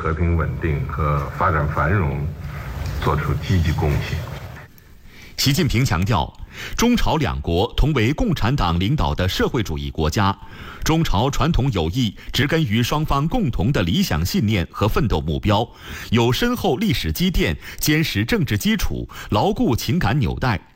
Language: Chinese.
和平稳定和发展繁荣做出积极贡献。 习近平强调，中朝两国同为共产党领导的社会主义国家，中朝传统友谊植根于双方共同的理想信念和奋斗目标，有深厚历史积淀、坚实政治基础、牢固情感纽带。